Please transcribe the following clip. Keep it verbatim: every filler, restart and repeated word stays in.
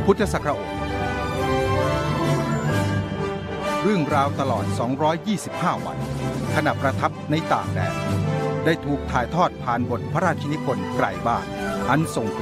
พุทธศักราชเรื่องราวตลอดสองร้อยยี่สิบห้าวันขณะประทับในต่างแดนได้ถูกถ่ายทอดผ่านบทพระราชนิพนธ์ไกลบ้านอันทรง